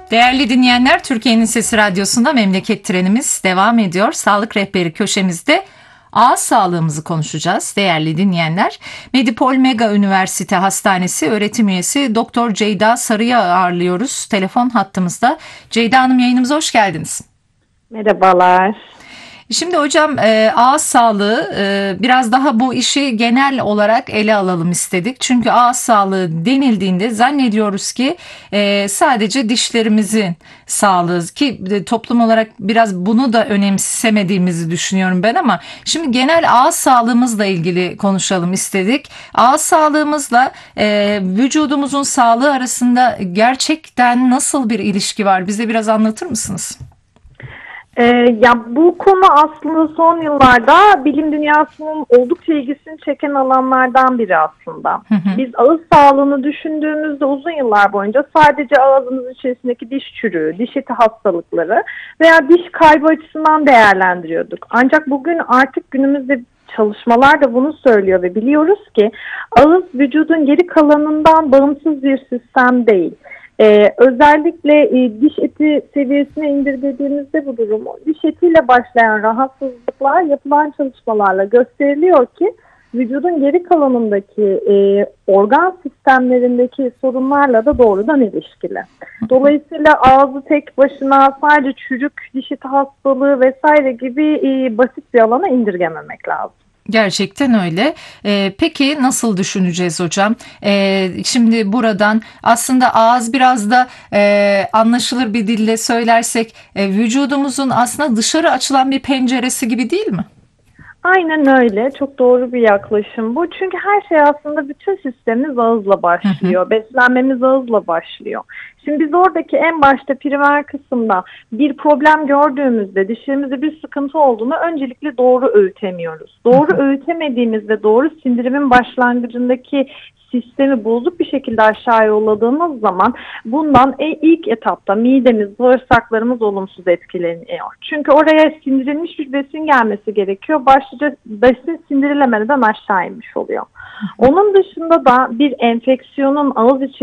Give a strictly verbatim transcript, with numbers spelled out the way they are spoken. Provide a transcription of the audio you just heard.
Değerli dinleyenler, Türkiye'nin Sesi Radyosu'nda Memleket Trenimiz devam ediyor. Sağlık Rehberi köşemizde ağız sağlığımızı konuşacağız değerli dinleyenler. Medipol Mega Üniversite Hastanesi öğretim üyesi Doktor Ceyda Sarı'yı ağırlıyoruz telefon hattımızda. Ceyda Hanım, yayınımıza hoş geldiniz. Merhabalar. Şimdi hocam e, ağız sağlığı e, biraz daha bu işi genel olarak ele alalım istedik. Çünkü ağız sağlığı denildiğinde zannediyoruz ki e, sadece dişlerimizin sağlığı, ki e, toplum olarak biraz bunu da önemsemediğimizi düşünüyorum ben, ama şimdi genel ağız sağlığımızla ilgili konuşalım istedik. Ağız sağlığımızla e, vücudumuzun sağlığı arasında gerçekten nasıl bir ilişki var? Bize biraz anlatır mısınız? Ee, ya bu konu aslında son yıllarda bilim dünyasının oldukça ilgisini çeken alanlardan biri aslında. Hı hı. Biz ağız sağlığını düşündüğümüzde uzun yıllar boyunca sadece ağzımız içerisindeki diş çürüğü, diş eti hastalıkları veya diş kaybı açısından değerlendiriyorduk. Ancak bugün artık günümüzde çalışmalar da bunu söylüyor ve biliyoruz ki ağız vücudun geri kalanından bağımsız bir sistem değil. Ee, özellikle e, diş eti seviyesine indirgediğimizde bu durumu, diş etiyle başlayan rahatsızlıklar yapılan çalışmalarla gösteriliyor ki vücudun geri kalanındaki e, organ sistemlerindeki sorunlarla da doğrudan ilişkili. Dolayısıyla ağzı tek başına sadece çürük, diş eti hastalığı vesaire gibi e, basit bir alana indirgememek lazım. Gerçekten öyle. Ee, peki nasıl düşüneceğiz hocam? Ee, şimdi buradan aslında ağız biraz da e, anlaşılır bir dille söylersek e, vücudumuzun aslında dışarı açılan bir penceresi gibi değil mi? Aynen öyle. Çok doğru bir yaklaşım bu. Çünkü her şey aslında, bütün sistemimiz ağızla başlıyor. Hı hı. Beslenmemiz ağızla başlıyor. Şimdi biz oradaki en başta primer kısımda bir problem gördüğümüzde, dişlerimizde bir sıkıntı olduğunu öncelikle doğru öğütemiyoruz. Doğru öğütemediğimizde, doğru sindirimin başlangıcındaki sistemi bozuk bir şekilde aşağı yolladığımız zaman bundan ilk etapta midemiz, bağırsaklarımız olumsuz etkileniyor. Çünkü oraya sindirilmiş bir besin gelmesi gerekiyor. Başlıca besin sindirilemeden aşağı inmiş oluyor. Onun dışında da bir enfeksiyonun ağız içi